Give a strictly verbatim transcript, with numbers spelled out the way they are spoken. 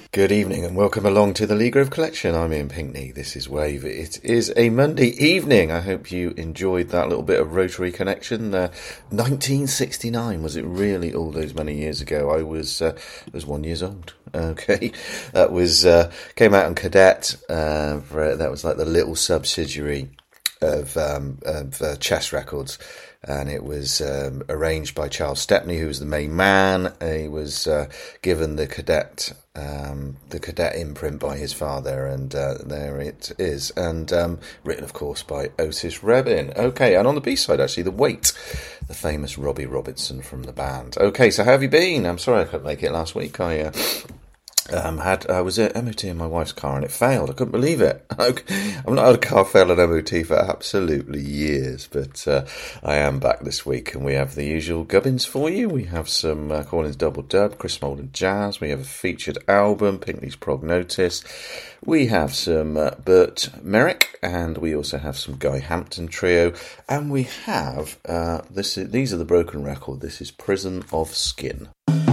Good evening and welcome along to the Lee Grove Collection. I'm Ian Pinkney. This is Wave. It is a Monday evening. I hope you enjoyed that little bit of Rotary Connection. Uh, nineteen sixty-nine, was it really all those many years ago? I was uh, was one years old. Okay, that was uh, came out on Cadet. Uh, for, that was like the little subsidiary of, um, of uh, Chess Records. And it was um, arranged by Charles Stepney, who was the main man. He was uh, given the cadet, um, the cadet imprint by his father, and uh, there it is. And um, written, of course, by Otis Redding. Okay, and on the B-side, actually, The Weight, the famous Robbie Robertson from the band. Okay, so how have you been? I'm sorry I couldn't make it last week. I uh, Um, had I was at M O T in my wife's car and it failed. I couldn't believe it. I've not had a car fail at M O T for absolutely years, but uh, I am back this week and we have the usual gubbins for you. We have some uh, Collins Double Dub, Chris Molden Jazz. We have a featured album, Pinkney's Prognosis. We have some uh, Burt Merrick, and we also have some Guy Hampton Trio, and we have uh, this. Is, these are the Broken Record. This is Prison of Skin.